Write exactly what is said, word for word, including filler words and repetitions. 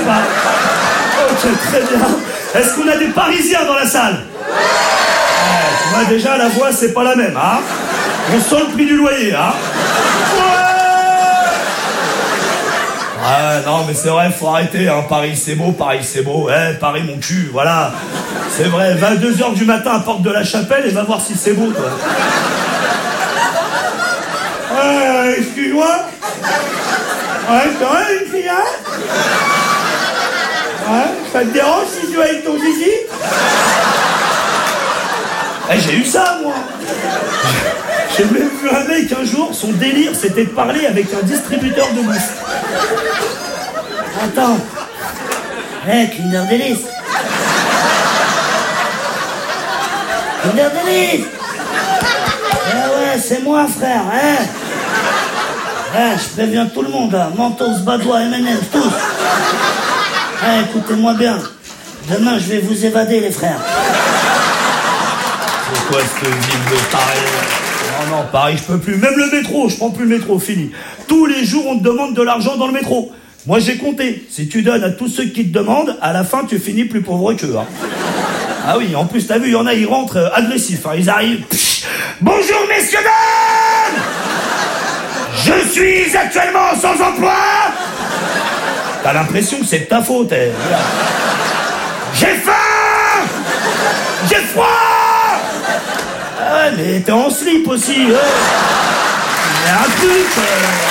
pas. Ok, très bien. Est-ce qu'on a des Parisiens dans la salle? Ouais, tu vois, déjà, la voix, c'est pas la même, hein. On sent le prix du loyer, hein. Ouais, non, mais c'est vrai, faut arrêter, hein. Paris, c'est beau, Paris, c'est beau. Eh, Paris, mon cul, voilà. C'est vrai, vingt-deux heures du matin à Porte de la Chapelle et va voir si c'est beau, toi. Euh, excuse-moi. Ouais, c'est vrai, une fille, hein? Ouais, ça te dérange si je joue avec ton zizi? Eh, j'ai eu ça, moi. J'ai même vu un mec un jour, son délire, c'était de parler avec un distributeur de bouffe. Attends. Eh, hey, Kinder Delice. Kinder Delice. Eh ouais, c'est moi, frère, hein. Eh, je préviens tout le monde, là. Mentos, Badois, M and M, tous. Eh, écoutez-moi bien. Demain, je vais vous évader, les frères. C'est quoi cette ville de Paris? Non, non, Paris, je peux plus. Même le métro, je prends plus le métro, fini. Tous les jours, on te demande de l'argent dans le métro. Moi, j'ai compté. Si tu donnes à tous ceux qui te demandent, à la fin, tu finis plus pauvre qu'eux. Hein. Ah oui, en plus, t'as vu, il y en a, ils rentrent euh, agressifs. Hein. Ils arrivent. Pff, bonjour, messieurs, dames! Je suis actuellement sans emploi. T'as l'impression que c'est de ta faute. Eh. J'ai faim. J'ai froid. Ah ouais, mais t'es en slip aussi. Ouais. Il y a un truc. Euh...